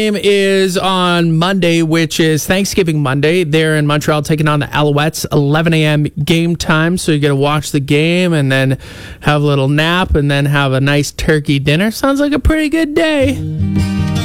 Game is on Monday, which is Thanksgiving Monday. They're in Montreal taking on the Alouettes, 11 a.m. game time. So you get to watch the game and then have a little nap and then have a nice turkey dinner. Sounds like a pretty good day.